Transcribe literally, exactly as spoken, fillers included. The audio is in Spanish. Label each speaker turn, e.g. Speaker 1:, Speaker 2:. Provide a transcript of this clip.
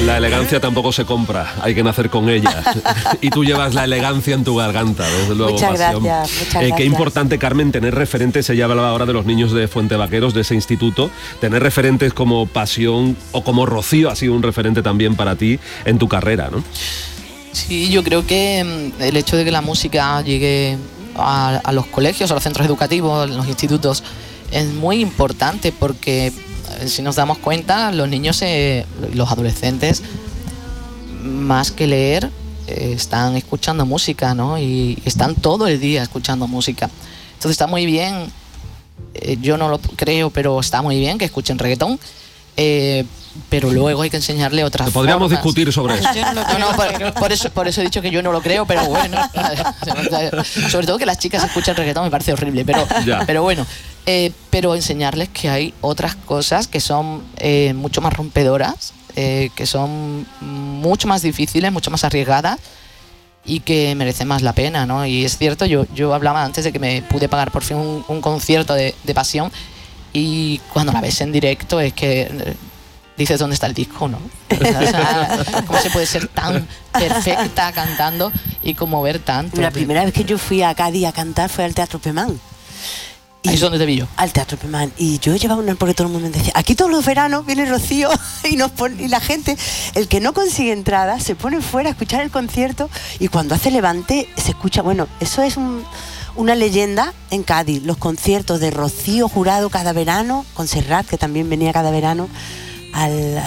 Speaker 1: La elegancia tampoco se compra, hay que nacer con ella. Y tú llevas la elegancia en tu garganta, desde luego.
Speaker 2: Muchas
Speaker 1: Pasión.
Speaker 2: gracias, muchas
Speaker 1: Eh,
Speaker 2: gracias.
Speaker 1: Qué importante, Carmen, tener referentes. Ella hablaba ahora de los niños de Fuente Vaqueros, de ese instituto. Tener referentes como Pasión o como Rocío ha sido un referente también para ti en tu carrera, ¿no?
Speaker 3: Sí, yo creo que el hecho de que la música llegue a, a los colegios, a los centros educativos, a los institutos, es muy importante porque, si nos damos cuenta, los niños, eh, los adolescentes, más que leer, eh, están escuchando música, ¿no? Y están todo el día escuchando música. Entonces está muy bien, eh, yo no lo creo, pero está muy bien que escuchen reggaetón. Eh, pero luego hay que enseñarle otras
Speaker 1: Podríamos
Speaker 3: formas.
Speaker 1: discutir sobre eso.
Speaker 3: No, no, no, por, por eso, por eso he dicho que yo no lo creo, pero bueno. Sobre todo que las chicas escuchan reggaetón me parece horrible, pero, pero bueno. Eh, pero enseñarles que hay otras cosas que son eh, mucho más rompedoras, eh, que son mucho más difíciles, mucho más arriesgadas y que merecen más la pena, ¿no? Y es cierto, yo, yo hablaba antes de que me pude pagar por fin un, un concierto de, de Pasión, y cuando la ves en directo es que eh, dices dónde está el disco, ¿no? O sea, ¿cómo se puede ser tan perfecta cantando y conmover tanto?
Speaker 2: La primera vez que yo fui a Cádiz a cantar fue al Teatro Pemán.
Speaker 3: ¿Ahí es donde te vi yo?
Speaker 2: Al Teatro Pemán. Y yo llevaba una, porque todo el mundo me decía, aquí todos los veranos viene Rocío y, nos pone, y la gente, el que no consigue entrada, se pone fuera a escuchar el concierto, y cuando hace levante se escucha, bueno, eso es un... una leyenda en Cádiz, los conciertos de Rocío Jurado cada verano, con Serrat, que también venía cada verano al,